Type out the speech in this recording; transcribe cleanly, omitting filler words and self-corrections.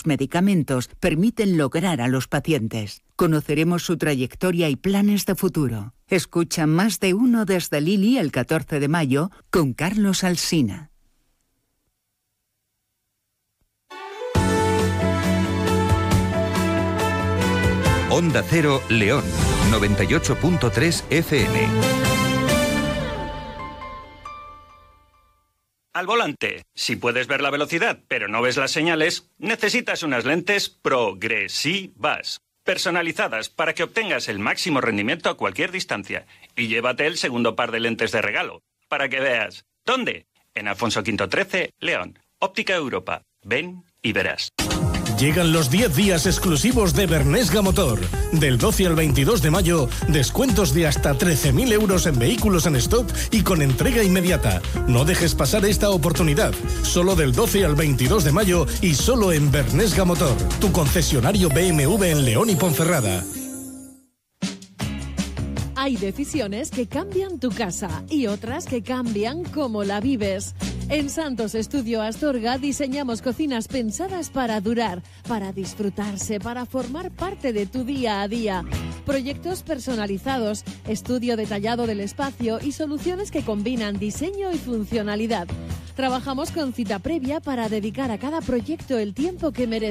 nuevos medicamentos permiten lograr a los pacientes. Conoceremos su trayectoria y planes de futuro. Escucha Más de Uno desde Lili el 14 de mayo con Carlos Alsina. Onda Cero León, 98.3 FM. Al volante, si puedes ver la velocidad pero no ves las señales, necesitas unas lentes progresivas, personalizadas para que obtengas el máximo rendimiento a cualquier distancia. Y llévate el segundo par de lentes de regalo, para que veas. ¿Dónde? En Alfonso V 13, León. Óptica Europa. Ven y verás. Llegan los 10 días exclusivos de Bernesga Motor. Del 12 al 22 de mayo, descuentos de hasta 13.000 euros en vehículos en stock y con entrega inmediata. No dejes pasar esta oportunidad. Solo del 12 al 22 de mayo y solo en Bernesga Motor, tu concesionario BMW en León y Ponferrada. Hay decisiones que cambian tu casa y otras que cambian cómo la vives. En Santos Estudio Astorga diseñamos cocinas pensadas para durar, para disfrutarse, para formar parte de tu día a día. Proyectos personalizados, estudio detallado del espacio y soluciones que combinan diseño y funcionalidad. Trabajamos con cita previa para dedicar a cada proyecto el tiempo que merece.